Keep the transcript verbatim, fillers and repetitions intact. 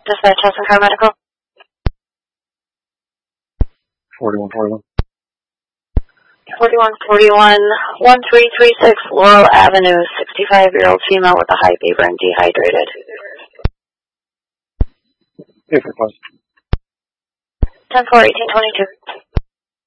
Dispatch, Hudson Car Medical. forty-one forty-one. forty-one forty-one, one three three six Laurel Avenue, sixty-five-year-old female with a high fever and dehydrated. Paper plus. ten four eighteen twenty-two.